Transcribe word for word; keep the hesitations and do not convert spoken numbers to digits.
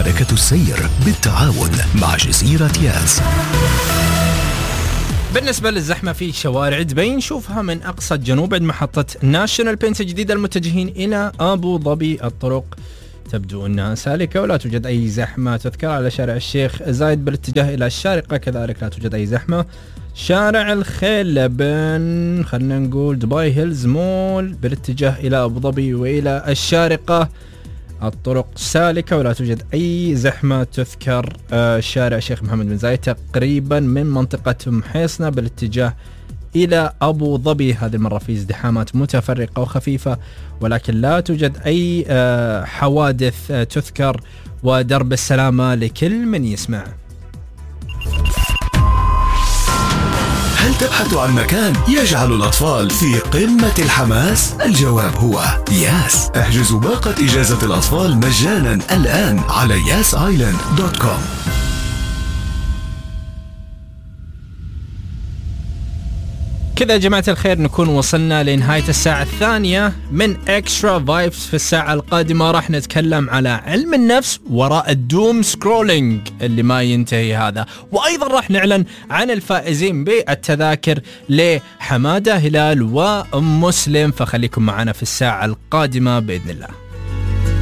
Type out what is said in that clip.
مشاركة السير بالتعاون مع جزيرة ياس. بالنسبة للزحمة في شوارع دبي نشوفها من أقصى الجنوب عند محطة ناشونال بنت جديدة المتجهين إلى أبو ظبي. الطرق تبدو أنها سالكة ولا توجد أي زحمة. تذكر على شارع الشيخ زايد بالاتجاه إلى الشارقة كذلك لا توجد أي زحمة. شارع الخيل بين خلنا نقول دبي هيلز مول بالاتجاه إلى أبو ظبي وإلى الشارقة الطرق سالكة ولا توجد أي زحمة. تذكر آه شارع الشيخ محمد بن زايد تقريبا من منطقة محيصنة بالاتجاه إلى أبو ظبي هذه المرة في ازدحامات متفرقة وخفيفة ولكن لا توجد أي آه حوادث. آه تذكر ودرب السلامة لكل من يسمع. هل تبحث عن مكان يجعل الأطفال في قمة الحماس؟ الجواب هو ياس. احجزوا باقة إجازة الأطفال مجانا الآن على ياس آيلاند دوت كوم. كذا يا جماعة الخير نكون وصلنا لنهاية الساعة الثانية من إكسترا فايبس. في الساعة القادمة راح نتكلم على علم النفس وراء الدوم سكرولينج اللي ما ينتهي هذا، وأيضا راح نعلن عن الفائزين بالتذاكر لحمادة هلال وأم مسلم. فخليكم معنا في الساعة القادمة بإذن الله.